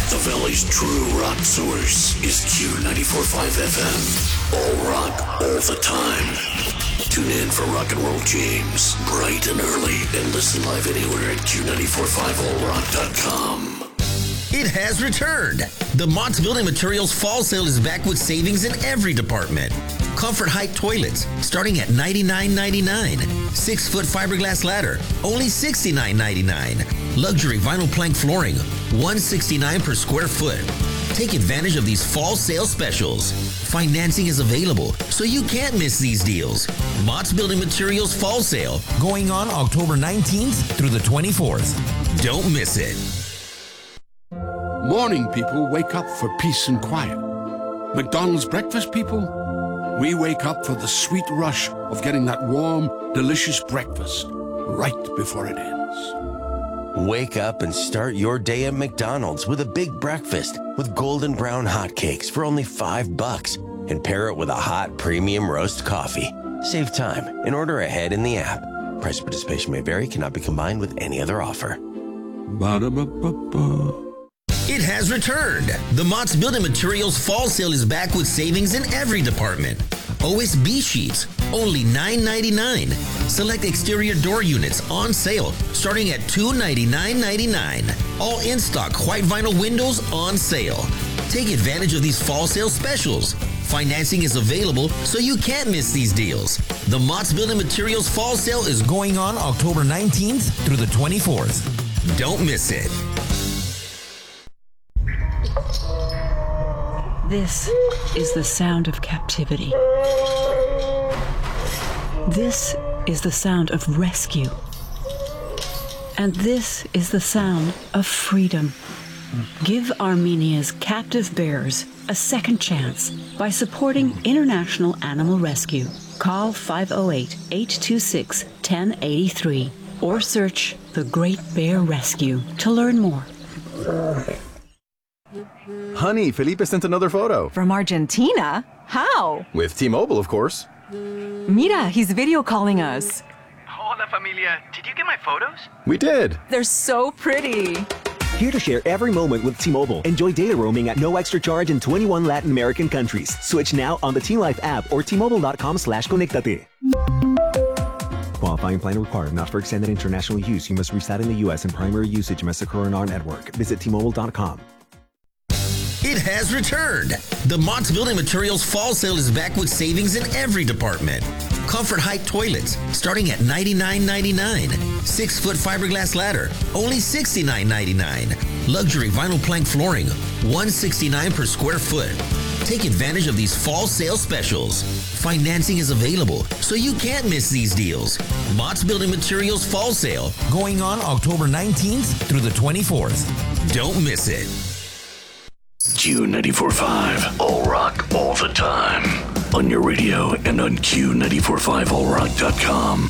The Valley's true rock source is Q94.5 FM. All rock, all the time. Tune in for Rock and Roll James, bright and early, and listen live anywhere at Q945allrock.com. It has returned. The Mott's Building Materials Fall Sale is back with savings in every department. Comfort Height toilets, starting at $99.99. 6-foot fiberglass ladder, only $69.99. Luxury vinyl plank flooring, $169 per square foot. Take advantage of these fall sale specials. Financing is available, so you can't miss these deals. Mott's Building Materials Fall Sale, going on October 19th through the 24th. Don't miss it. Morning people wake up for peace and quiet. McDonald's breakfast people, we wake up for the sweet rush of getting that warm, delicious breakfast right before it ends. Wake up and start your day at McDonald's with a big breakfast with golden brown hotcakes for only $5 and pair it with a hot premium roast coffee. Save time and order ahead in the app. Price participation may vary, cannot be combined with any other offer. Ba-da-ba-ba-ba. It has returned. The Mott's Building Materials Fall Sale is back with savings in every department. OSB sheets, only $9.99. Select exterior door units on sale, starting at $299.99. All in stock white vinyl windows on sale. Take advantage of these fall sale specials. Financing is available, so you can't miss these deals. The Mott's Building Materials Fall Sale is going on October 19th through the 24th. Don't miss it. This is the sound of captivity. This is the sound of rescue. And this is the sound of freedom. Give Armenia's captive bears a second chance by supporting International Animal Rescue. Call 508-826-1083 or search The Great Bear Rescue to learn more. Honey, Felipe sent another photo. From Argentina? How? With T-Mobile, of course. Mira, he's video calling us. Hola, familia. Did you get my photos? We did. They're so pretty. Here to share every moment with T-Mobile. Enjoy data roaming at no extra charge in 21 Latin American countries. Switch now on the T-Life app or T-Mobile.com/conectate. Qualifying plan required. Not for extended international use. You must reside in the U.S. and primary usage must occur on our network. Visit T-Mobile.com. It has returned. The Mott's Building Materials Fall Sale is back with savings in every department. Comfort Height toilets, starting at $99.99. 6-foot fiberglass ladder, only $69.99. Luxury vinyl plank flooring, $169 per square foot. Take advantage of these fall sale specials. Financing is available, so you can't miss these deals. Mott's Building Materials Fall Sale, going on October 19th through the 24th. Don't miss it. Q94.5, all rock, all the time. On your radio and on Q945allrock.com.